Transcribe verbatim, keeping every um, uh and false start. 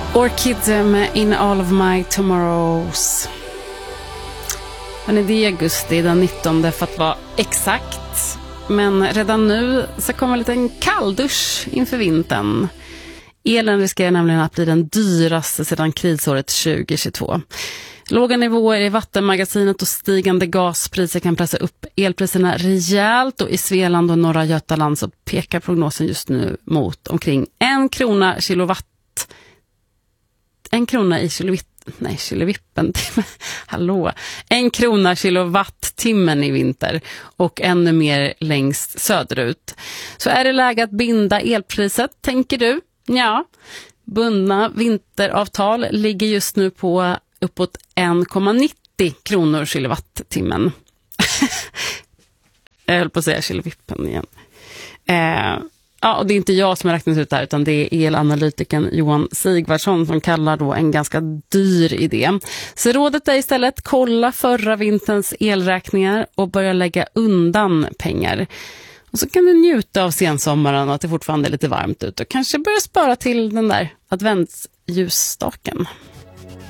Orchid med In All of My Tomorrows. Men det är augusti den nittonde för att vara exakt. Men redan nu så kommer en liten kalldusch inför vintern. Elen riskerar nämligen att bli den dyraste sedan krisåret tjugohundratjugotvå. Låga nivåer i vattenmagasinet och stigande gaspriser kan pressa upp elpriserna rejält, och i Svealand och norra Götaland så pekar prognosen just nu mot omkring en krona kilowatt. En krona i kilowatt. Nej, kilovippen. Hallå. En krona kilowattimmen i vinter och ännu mer längst söderut. Så är det läge att binda elpriset, tänker du? Ja, bundna vinteravtal ligger just nu på uppåt en komma nittio kronor kilowattimmen. Jag höll på att säga kilovippen igen. Eh, ja, och det är inte jag som har räknat ut det här, utan det är elanalytikern Johan Sigvardsson som kallar då en ganska dyr idé. Så rådet är istället kolla förra vinterns elräkningar och börja lägga undan pengar. Och så kan du njuta av sensommaren och att det fortfarande är lite varmt ut och kanske börja spara till den där adventsljusstaken.